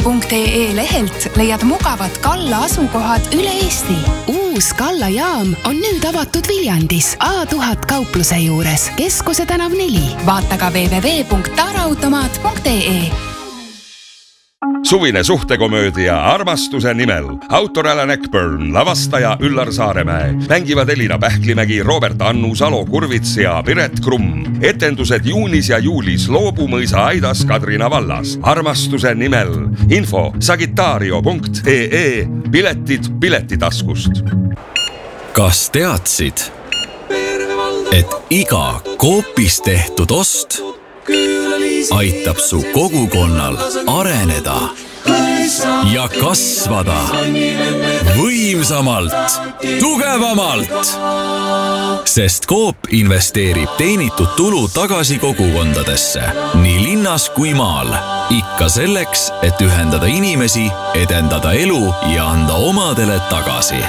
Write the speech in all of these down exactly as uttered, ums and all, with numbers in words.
punkt ee lehelt leiad mugavad Kalla asukohad üle Eesti. Uus Kalla jaam on nüüd avatud Viljandis A tuhat kaupluse juures, Keskuse tänav neli. Vaata ka double-u double-u double-u punkt taaraautomaat punkt ee. Suvine suhtekomöödia Armastuse nimel. Autor Alan Eckburn, lavastaja Üllar Saaremäe. Mängivad Elina Pähklimägi, Robert Annu, Salo Kurvits ja Piret Krumm. Etendused juunis ja juulis Loobumõisa Aidas Kadrina vallas. Armastuse nimel. Info sagitario punkt ee. Piletid Piletitaskust. Kas teadsid, et iga Coopis tehtud ost aitab su kogukonnal areneda ja kasvada võimsamalt, tugevamalt? Sest Coop investeerib teenitud tulu tagasi kogukondadesse, nii linnas kui maal. Ikka selleks, et ühendada inimesi, edendada elu ja anda omadele tagasi.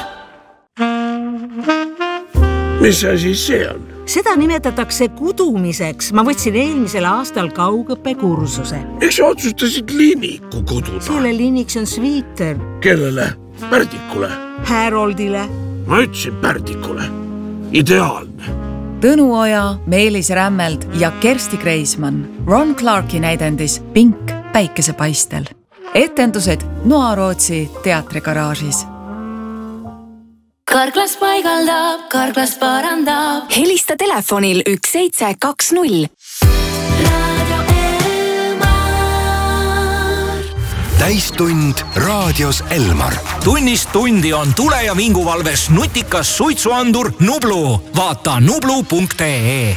Mis asi see on? Seda nimetatakse kudumiseks. Ma võtsin eelmisel aastal kaugõppekursuse. Miks sa otsustasid Liiniku kududa? Selle Liiniks on Sweeter. Kellele? Pärdikule? Haroldile. Ma ütlesin Pärdikule. Ideaalne. Tõnu Oja, Meelis Rämmeld ja Kersti Kreismann. Ron Clarki näidendis Pink päikesepaistel. Etendused Noarootsi teatrigaraažis. Karklas paigaldab, Karklas parandab. Helista telefonil üks seitse kaks null. Radio Elmar. Täistund raadios Elmar. Tunnist tundi on tule- ja vinguvalves nutikas suitsuandur Nublu. Vaata nublu punkt ee.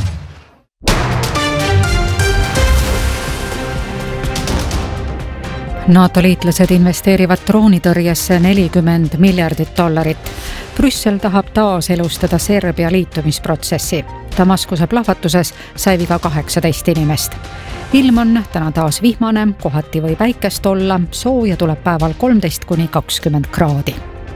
NATO liitlased investeerivad droonitõrjesse nelikümmend miljardit dollarit. Brüssel tahab taas elustada Serbia liitumisprotsessi. Damaskuse plahvatuses sai viga kaheksateist inimest. Ilm on täna taas vihmane, kohati või päikest olla, sooja tuleb päeval kolmteist kuni kakskümmend kraadi.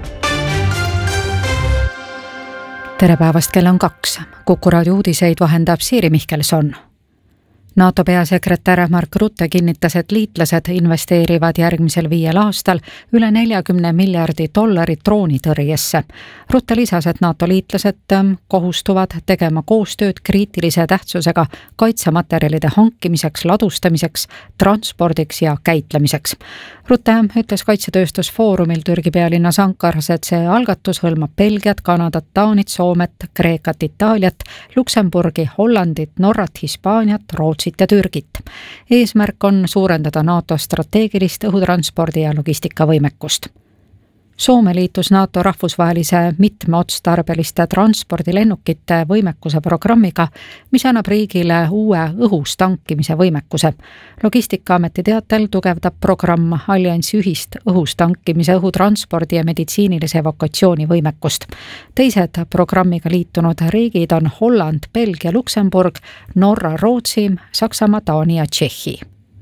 Tere päevast, kell on kaks. Kuku raadio uudiseid vahendab Siiri Mihkelson. NATO peasekretär Mark Rutte kinnitas, et liitlased investeerivad järgmisel viiel aastal üle neljakümne miljardi dollarit droonitõrjesse. Rutte lisas, et NATO liitlased kohustuvad tegema koostööd kriitilise tähtsusega kaitsematerjalide hankimiseks, ladustamiseks, transpordiks ja käitlemiseks. Rutte ütles Kaitsetööstusfoorumil Türgi pealinnas Ankaras, et see algatus hõlmab Belgiat, Kanadat, Taanit, Soomet, Kreekat, Itaaliat, Luksemburgi, Hollandit, Norrat, Hispaaniat, Rootsit ja Türgit. Eesmärk on suurendada NATO strateegilist õhutranspordi ja logistikavõimekust. Soome liitus NATO rahvusvahelise mitmeotstarbeliste transpordilennukite võimekuse programmiga, mis annab riigile uue õhus tankimise võimekuse. Logistikaameti teatel tugevdab programm alliansi ühist õhus tankimise, õhutranspordi ja meditsiinilise evakutsiooni võimekust. Teised programmiga liitunud riigid on Holland, Belgia, Luksemburg, Norra, Rootsi, Saksamaa, Taani ja Tšehhi.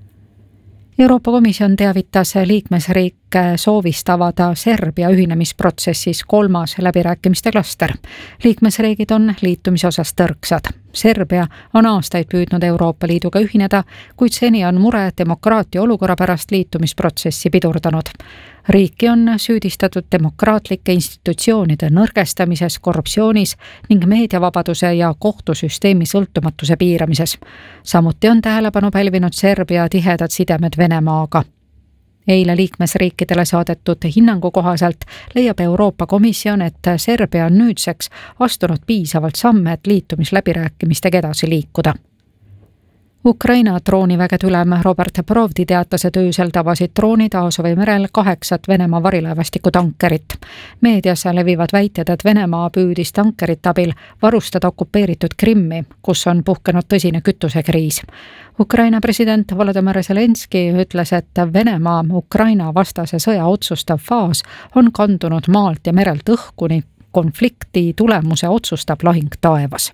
Euroopa Komisjon teavitas liikmesriike soovist avada Serbia ühinemisprotsessis kolmas läbirääkimiste klaster. Liikmesriigid on liitumise osas tõrksad. Serbia on aastaid püüdnud Euroopa Liiduga ühineda, kuid seni on mure demokraatia olukorra pärast liitumisprotsessi pidurdanud. Riiki on süüdistatud demokraatlike institutsioonide nõrgestamises, korruptsioonis ning meediavabaduse ja kohtusüsteemi sõltumatuse piiramises. Samuti on tähelepanu pälvinud Serbia tihedad sidemed Venemaaga. Eile liikmesriikidele saadetud hinnangu kohaselt leiab Euroopa Komisjon, et Serbia on nüüdseks astunud piisavalt samme, et liitumisläbirääkimistega edasi liikuda. Ukraina droonivägede ülem Robert Brovdi teatas, et öösel tabasid droonid Aasovi merel kaheksat Venemaa varilaevastiku tankerit. Meedias levivad väited, et Venemaa püüdis tankerit abil varustada okupeeritud Krimmi, kus on puhkenud tõsine kütusekriis. Ukraina president Volodymyr Zelenski ütles, et Venemaa Ukraina vastase sõja otsustav faas on kandunud maalt ja merelt õhkuni, konflikti tulemuse otsustab lahing taevas.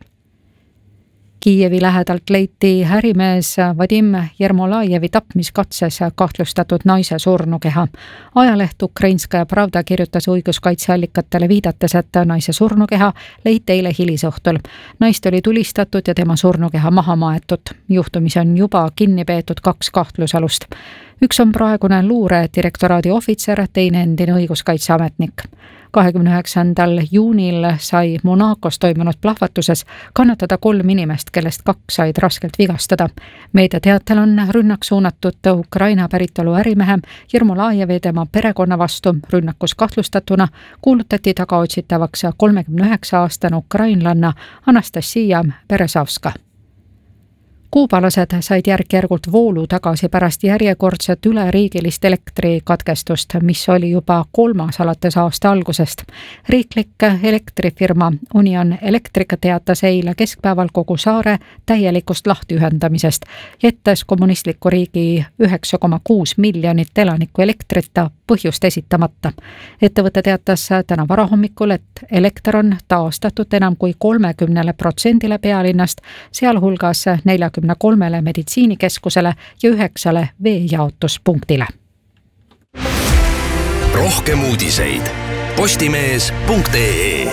Kiievi lähedalt leiti ärimees Vadim Jermolajevi tapmiskatses kahtlustatud naise surnukeha. Ajaleht Ukrainskaja Pravda kirjutas õiguskaitseallikatele viidates, et naise surnukeha leiti eile hilisõhtul. Naist oli tulistatud ja tema surnukeha maha maetud. Juhtumis on juba kinni peetud kaks kahtlusalust. üks on praegune luure direktoraadi ohvitser, teine endine õiguskaitseametnik. kahekümne üheksandal juunil sai Monacos toimunud plahvatuses kannatada kolm inimest, kellest kaks said raskelt vigastada. Meedia teatel on rünnak suunatud Ukraina päritolu ärimehe Jermo Laajevi tema perekonna vastu. Rünnakus kahtlustatuna kuulutati tagaotsitavaks kolmekümne üheksa aastane ukrainlanna Anastasia Berezovska. Kuubalased said järk-järgult voolu tagasi pärast järjekordset üleriigilist elektrikatkestust, mis oli juba kolmas alates aasta algusest. Riiklik elektrifirma Union Electric teatas eile keskpäeval kogu saare täielikust lahtiühendamisest, jättes kommunistliku riigi üheksa koma kuus miljonit elanikku elektrita põhjust esitamata. Ettevõte teatas täna varahommikul, et elekter on taastatud enam kui kolmekümnele protsendile pealinnast, sealhulgas neljakümne kolmele meditsiinikeskusele ja üheksale veejaotuspunktile. Rohkem uudiseid postimees punkt ee.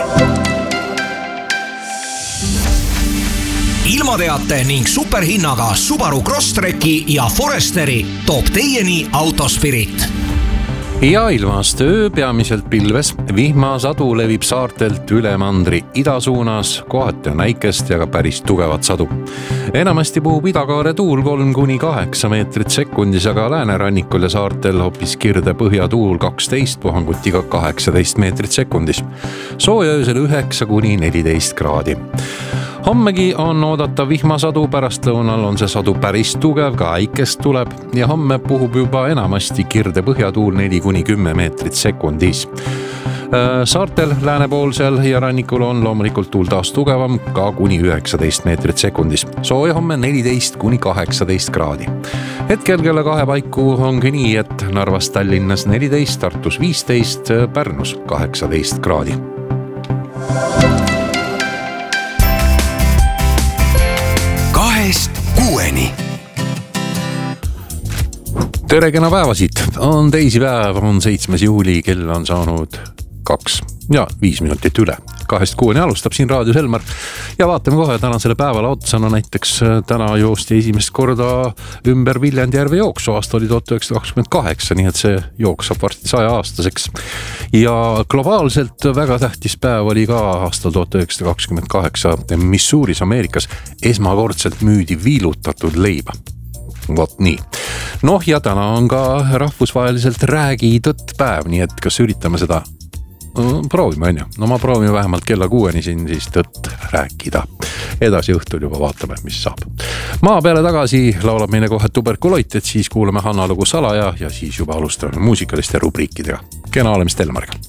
Ilmateate ning superhinnaga Subaru Crosstreki ja Foresteri toob teieni Autospirit. Ja ilmast öö peamiselt pilves, vihmasadu levib saartelt üle mandri idasuunas, kohati on väikest ja ka päris tugevat sadu. Enamasti puhub idakaare tuul kolm kuni kaheksa meetrit sekundis, aga läänerannikul ja saartel hoopis kirde põhjatuul kaksteist, puhangutiga kaheksateist meetrit sekundis. Sooja öösel üheksa kuni neliteist kraadi. Hommegi on oodata vihmasadu, pärast lõunal on see sadu päris tugev, ka äikest tuleb ja homme puhub juba enamasti kirde põhjatuul neli kuni kümme meetrit sekundis. Saartel, läänepoolsel ja rannikul on loomulikult tuul taas tugevam, ka kuni üheksateist meetrit sekundis. Sooja homme neliteist kuni kaheksateist kraadi. Hetkel kella kahe paiku ongi nii, et Narvas, Tallinnas neliteist, Tartus viisteist, Pärnus kaheksateist kraadi. Kahest kuueni. Tere kena päevasid, on teisipäev, on seitsmes juuli, kell on saanud kaks ja viis minutit üle. Kahest kuueni alustab siin raadios Elmar ja vaatame kohe tänasele päevale otsa. No näiteks täna joosti esimest korda ümber Viljandijärve jooksu, aasta oli tuhat üheksasada kakskümmend kaheksa, nii et see jooks saab varsti saja aastaseks. Ja globaalselt väga tähtis päev oli ka aasta tuhat üheksasada kakskümmend kaheksa Missouris Ameerikas esmakordselt müüdi viilutatud leiba. Vot nii. Noh ja täna on ka rahvusvaheliselt räägi tõtt päev, nii et kas üritame seda proovime, on ju. No ma proovime vähemalt kella kuueni siin siis tõtt rääkida. Edasi õhtul juba vaatame, mis saab. Maa peale tagasi laulab meile kohe tuberkuloit, et siis kuulame Hanna lugu Salaja ja siis juba alustame muusikaliste rubriikidega. Kena olemist Elmariga.